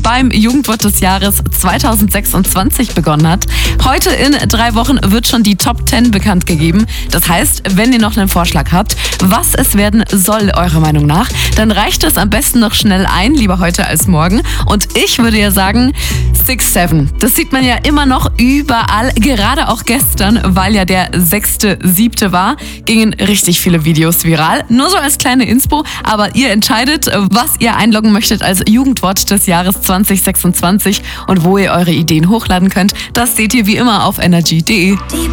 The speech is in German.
beim Jugendwort des Jahres 2026 begonnen hat. Heute in 3 Wochen wird schon die Top 10 bekannt gegeben. Das heißt, wenn ihr noch einen Vorschlag habt, was es werden soll, eurer Meinung nach, dann reicht es am besten noch schnell ein, lieber heute als morgen. Und ich würde ja sagen 6-7. Das sieht man ja immer noch überall, gerade auch gestern, weil ja der 6.7. war, gingen richtig viele Videos viral. Nur so als kleine Inspo, aber ihr entscheidet, was ihr einloggen möchtet als Jugendwort des Jahres 2026 und wo ihr eure Ideen hochladen könnt. Das seht ihr wie immer auf energy.de.